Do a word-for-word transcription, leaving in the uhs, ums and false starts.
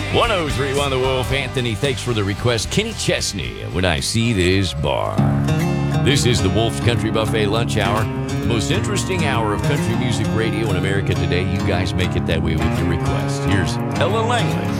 one oh three one The Wolf. Anthony, thanks for the request. Kenny Chesney, When I See This Bar. This is the Wolf Country Buffet Lunch Hour. The most interesting hour of country music radio in America today. You guys make it that way with your request. Here's Ella Langley.